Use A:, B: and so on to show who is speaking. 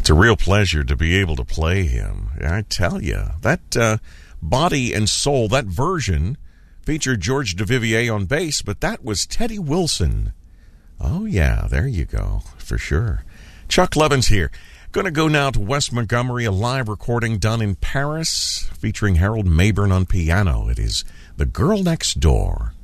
A: It's a real pleasure to be able to play him. I tell you, that Body and Soul, that version featured George Duvivier on bass, but that was Teddy Wilson. Oh, yeah, there you go, for sure. Chuck Levins here. Going to go now to Wes Montgomery, a live recording done in Paris featuring Harold Mabern on piano. It is The Girl Next Door.